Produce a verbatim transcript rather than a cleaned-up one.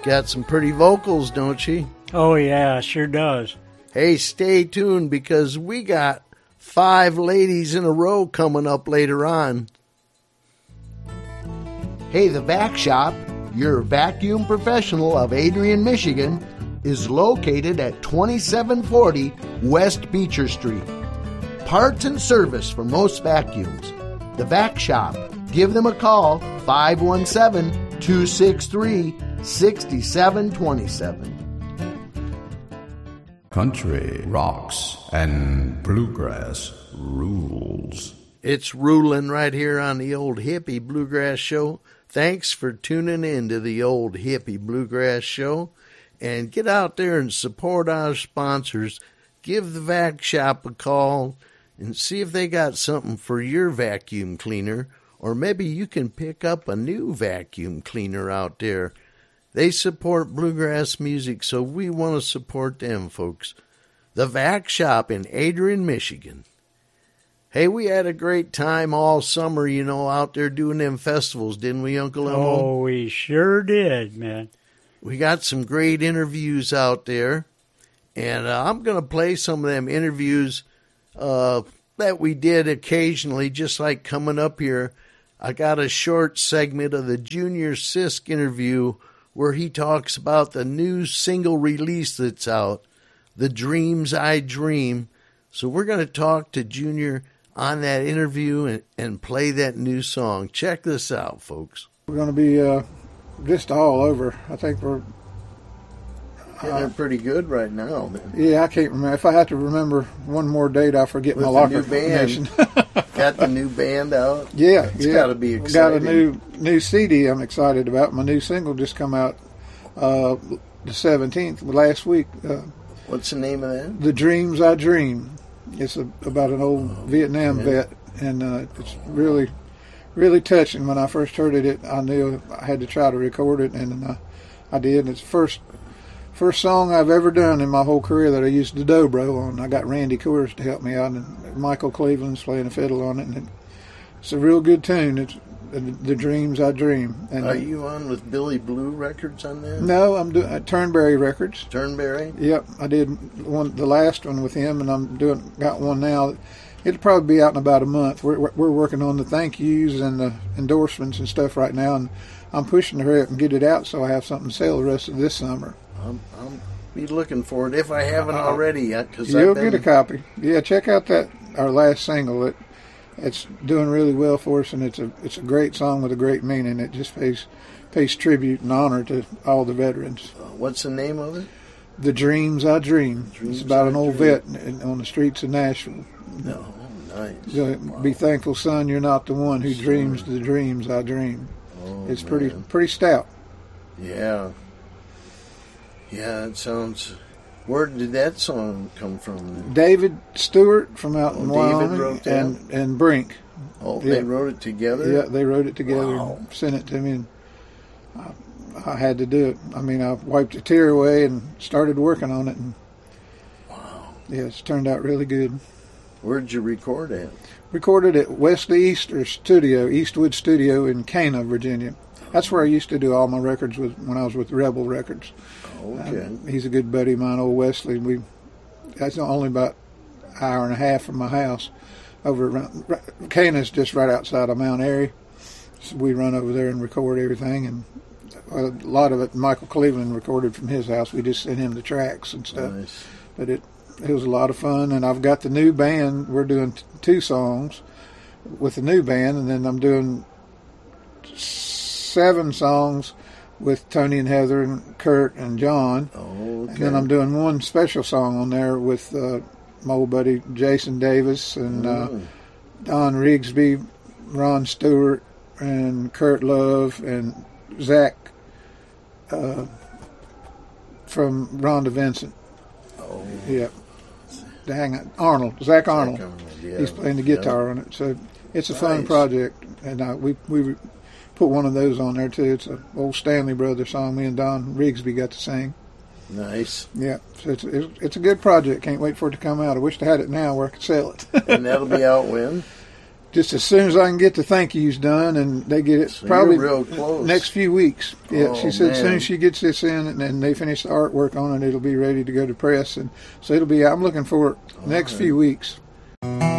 got some pretty vocals, don't she? Oh, yeah, sure does. Hey, stay tuned because we got five ladies in a row coming up later on. Hey, the Vac Shop, your vacuum professional of Adrian, Michigan, is located at twenty-seven forty West Beecher Street. Parts and service for most vacuums. The Vac Shop. Give them a call, five one seven, two six three, six seven two seven. Country rocks and bluegrass rules. It's ruling right here on the Old Hippie Bluegrass Show. Thanks for tuning in to the Old Hippie Bluegrass Show. And get out there and support our sponsors. Give the Vac Shop a call and see if they got something for your vacuum cleaner. Or maybe you can pick up a new vacuum cleaner out there. They support bluegrass music, so we want to support them, folks. The Vac Shop in Adrian, Michigan. Hey, we had a great time all summer, you know, out there doing them festivals, didn't we, Uncle Elmo? Oh, we sure did, man. We got some great interviews out there, and uh, I'm going to play some of them interviews uh, that we did occasionally, just like coming up here. I got a short segment of the Junior Sisk interview where he talks about the new single release that's out, The Dreams I Dream. So we're going to talk to Junior on that interview and, and play that new song. Check this out, folks. We're going to be uh, just all over. I think we're... Yeah, they're pretty good right now, man. Yeah, I can't remember. If I have to remember one more date, I forget With my the locker new band. information. Got the new band out? Yeah, It's yeah. got to be exciting. Got a new new C D I'm excited about. My new single just come out uh, the seventeenth, last week. Uh, What's the name of that? The Dreams I Dream. It's a, about an old oh, Vietnam yeah. vet, and uh, it's really, really touching. When I first heard it, it, I knew I had to try to record it, and uh, I did. And it's the first, first song I've ever done in my whole career that I used the dobro on. I got Randy Coors to help me out, and Michael Cleveland's playing a fiddle on it, and it, it's a real good tune. It's the, the Dreams I Dream. And are you on with Billy Blue Records on that? No, I'm doing uh, Turnberry Records. Turnberry? Yep, I did one, the last one with him, and I'm doing got one now. It'll probably be out in about a month. We're we're working on the thank yous and the endorsements and stuff right now, and I'm pushing to hurry up and get it out so I have something to sell the rest of this summer. I'm, I'm be looking for it if I haven't already yet. Cause You'll I've been... get a copy. Yeah, check out that our last single. It it's doing really well for us, and it's a it's a great song with a great meaning. It just pays pays tribute and honor to all the veterans. Uh, what's the name of it? The Dreams I Dream. Dreams it's about I an old Dream. vet on the streets of Nashville. No, nice. So, Wow. Be thankful, son, you're not the one who Son. dreams the dreams I dream. Oh, It's man. pretty pretty stout. Yeah. Yeah, it sounds... Where did that song come from? David Stewart from out Oh, in David Wyoming wrote that? and, and Brink. Oh, Yeah. they wrote it together? Yeah, they wrote it together Wow. and sent it to me, and I, I had to do it. I mean, I wiped a tear away and started working on it, and Wow. yeah, it's turned out really good. Where'd you record at? Recorded at Wesley Easter Studio, Eastwood Studio in Cana, Virginia. That's where I used to do all my records with when I was with Rebel Records. Okay. Uh, he's a good buddy of mine, old Wesley. We that's only about an hour and a half from my house. Over around Cana's just right outside of Mount Airy. So we run over there and record everything, and a lot of it Michael Cleveland recorded from his house. We just sent him the tracks and stuff. Nice. But it it was a lot of fun, and I've got the new band. We're doing t- two songs with the new band, and then I'm doing seven songs with Tony and Heather and Kurt and John. Oh, okay. And then I'm doing one special song on there with uh, my old buddy Jason Davis and uh, Mm. Don Rigsby, Ron Stewart, and Kurt Love, and Zach uh, from Rhonda Vincent. Oh. Yep. Dang it. Arnold. Zach Arnold. Arnold, yeah. He's playing the guitar Yeah. on it. So it's a fun Nice. project. And uh, we we put one of those on there, too. It's an old Stanley Brothers song me and Don Rigsby got to sing. Nice. Yeah, so it's, it's it's a good project. Can't wait for it to come out. I wish I had it now where I could sell it. And that'll be out when? just as soon as I can get the thank yous done, and they get it So probably you're real close. next few weeks. Yeah, Oh, she said as soon man. as she gets this in and, and they finish the artwork on it, it'll be ready to go to press, and so it'll be. I'm looking for it next right. few weeks.